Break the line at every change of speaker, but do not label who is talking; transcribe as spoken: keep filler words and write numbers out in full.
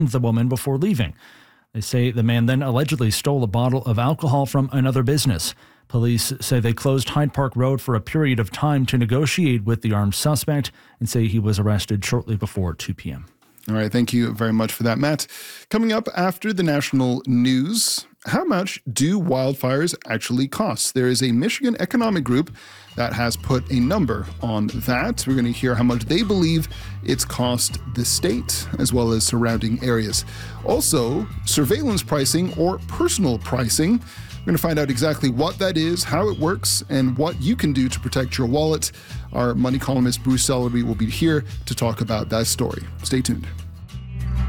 the woman before leaving. They say the man then allegedly stole a bottle of alcohol from another business. Police say they closed Hyde Park Road for a period of time to negotiate with the armed suspect and say he was arrested shortly before two p.m.
All right, thank you very much for that, Matt. Coming up after the national news, how much do wildfires actually cost? There is a Michigan economic group that has put a number on that. We're going to hear how much they believe it's cost the state as well as surrounding areas. Also, surveillance pricing or personal pricing. We're going to find out exactly what that is, how it works, and what you can do to protect your wallet. Our money columnist, Bruce Sellery, will be here to talk about that story. Stay tuned.